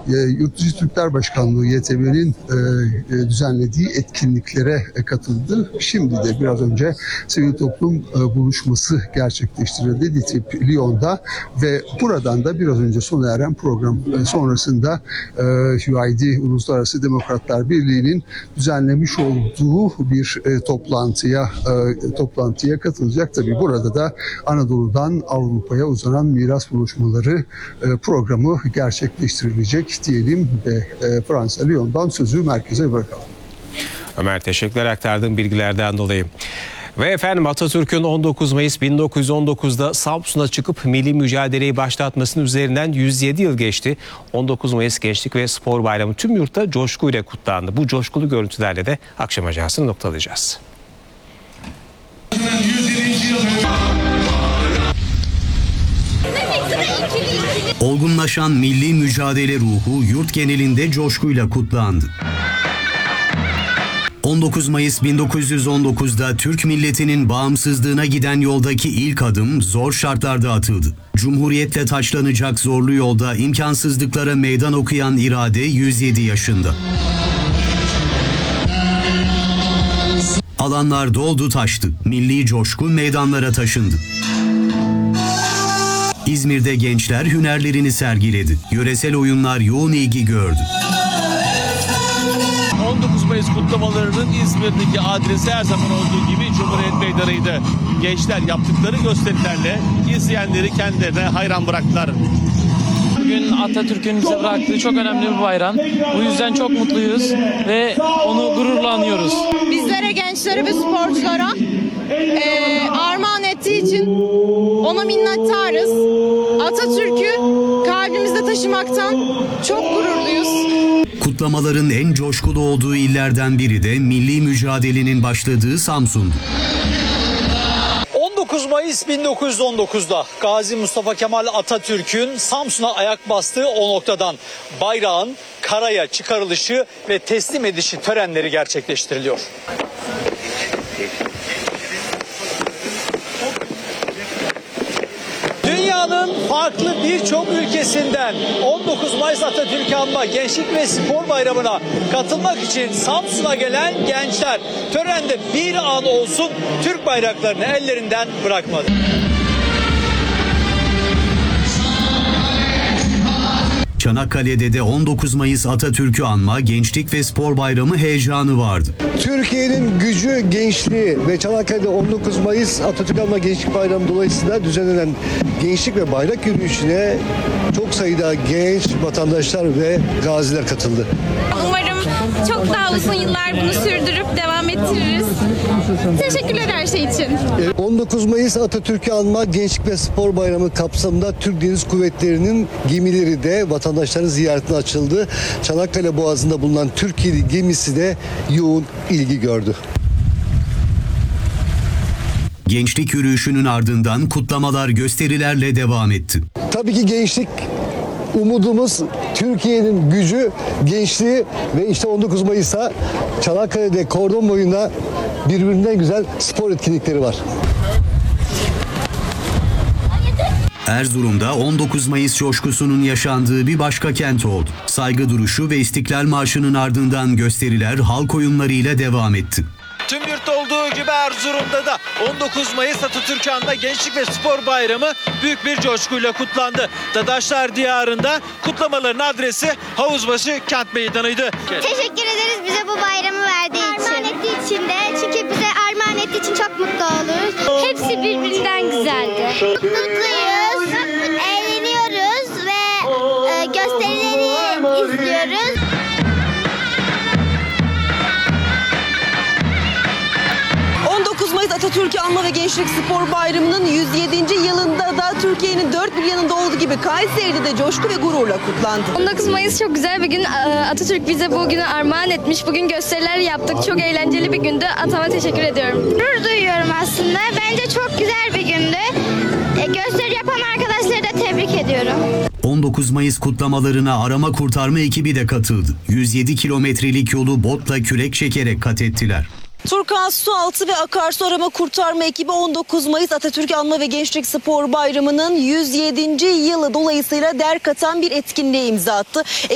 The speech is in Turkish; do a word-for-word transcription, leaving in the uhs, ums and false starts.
Yurt Dışı Türkler Başkanlığı Y T B'nin düzenlediği etkinliklere katıldı. Şimdi de biraz önce sivil toplum buluşması gerçekleştirildi D İ T Lyon'da ve buradan da biraz önce sona eren program sonrasında U I D Uluslararası Demokratlar Birliği'nin düzenlemiş olduğu bir toplantıya toplantıya katılacak. Tabii burada da Anadolu'dan Avrupa'ya uzanan miras buluşmaları programı gerçekleştirilecek diyelim ve Fransa Lyon'dan sözü merkeze bırakalım. Ömer, teşekkürler aktardığın bilgilerden dolayı. Ve efendim, Atatürk'ün on dokuz Mayıs bin dokuz yüz on dokuz'da Samsun'a çıkıp milli mücadeleyi başlatmasının üzerinden yüz yedi yıl geçti. on dokuz Mayıs Gençlik ve Spor Bayramı tüm yurtta coşkuyla kutlandı. Bu coşkulu görüntülerle de akşam ajansını noktalayacağız. Olgunlaşan milli mücadele ruhu yurt genelinde coşkuyla kutlandı. on dokuz Mayıs bin dokuz yüz on dokuz'da Türk milletinin bağımsızlığına giden yoldaki ilk adım zor şartlarda atıldı. Cumhuriyetle taçlanacak zorlu yolda imkansızlıklara meydan okuyan irade yüz yedi yaşında. Alanlar doldu taştı, milli coşku meydanlara taşındı. İzmir'de gençler hünerlerini sergiledi. Yöresel oyunlar yoğun ilgi gördü. on dokuz Mayıs kutlamalarının İzmir'deki adresi her zaman olduğu gibi Cumhuriyet Meydanı'ydı. Gençler yaptıkları gösterilerle izleyenleri kendilerine hayran bıraktılar. Bugün Atatürk'ün bize bıraktığı çok önemli bir bayram. Bu yüzden çok mutluyuz ve onu gururla anıyoruz. Bizlere, gençlere ve sporculara e, armağan ettiği için ona minnettarız. Atatürk'ü kalbimizde taşımaktan çok gururluyuz. Kutlamaların en coşkulu olduğu illerden biri de milli mücadelenin başladığı Samsun'du. on dokuz Mayıs bin dokuz yüz on dokuz'da Gazi Mustafa Kemal Atatürk'ün Samsun'a ayak bastığı o noktadan bayrağın karaya çıkarılışı ve teslim edişi törenleri gerçekleştiriliyor. Dünyanın farklı birçok ülkesinden on dokuz Mayıs Atatürk'ü anma Gençlik ve Spor Bayramı'na katılmak için Samsun'a gelen gençler törende bir an olsun Türk bayraklarını ellerinden bırakmadı. Çanakkale'de de on dokuz Mayıs Atatürk'ü anma Gençlik ve Spor Bayramı heyecanı vardı. Türkiye'nin gücü gençliği ve Çanakkale'de on dokuz Mayıs Atatürk Anma Gençlik Bayramı dolayısıyla düzenlenen gençlik ve bayrak yürüyüşüne çok sayıda genç vatandaşlar ve gaziler katıldı. Umarım çok daha uzun yıllar bunu sürdürüp devam ettiririz. Teşekkürler her şey için. on dokuz Mayıs Atatürk'ü Anma Gençlik ve Spor Bayramı kapsamında Türk Deniz Kuvvetleri'nin gemileri de vatandaşların ziyaretine açıldı. Çanakkale Boğazı'nda bulunan Türkiye'li gemisi de yoğun ilgi gördü. Gençlik yürüyüşünün ardından kutlamalar gösterilerle devam etti. Tabii ki gençlik umudumuz, Türkiye'nin gücü, gençliği ve işte on dokuz Mayıs'ta Çanakkale'de kordon boyunda birbirinden güzel spor etkinlikleri var. Erzurum'da on dokuz Mayıs coşkusunun yaşandığı bir başka kent oldu. Saygı duruşu ve İstiklal Marşı'nın ardından gösteriler halk oyunlarıyla devam etti. Tüm yurtta olduğu gibi Erzurum'da da on dokuz Mayıs Atatürk'ü anma Gençlik ve Spor Bayramı büyük bir coşkuyla kutlandı. Dadaşlar Diyarı'nda kutlamaların adresi Havuzbaşı Kent Meydanı'ydı. Teşekkür ederiz bize bu bayramı verdiği için. Armağan ettiği için de, çünkü bize armağan ettiği için çok mutlu oluruz. Hepsi birbirinden güzeldi. Mutluyuz, eğleniyoruz ve e, gösterileri izliyoruz. on dokuz Mayıs Atatürk'ü Anma ve Gençlik Spor Bayramı'nın yüz yedinci yılında da Türkiye'nin dört bir yanında olduğu gibi Kayseri'de de coşku ve gururla kutlandı. on dokuz Mayıs çok güzel bir gün. Atatürk bize bu günü armağan etmiş. Bugün gösteriler yaptık. Çok eğlenceli bir gündü. Atama teşekkür ediyorum. Gurur duyuyorum aslında. Bence çok güzel bir gündü. Gösteri yapan arkadaşları da tebrik ediyorum. on dokuz Mayıs kutlamalarına arama kurtarma ekibi de katıldı. yüz yedi kilometrelik yolu botla kürek çekerek kat ettiler. Turkuaz Sualtı ve Akarsu Arama Kurtarma ekibi on dokuz Mayıs Atatürk Anma ve Gençlik Spor Bayramı'nın yüz yedinci yılı dolayısıyla değer katan bir etkinliğe imza attı.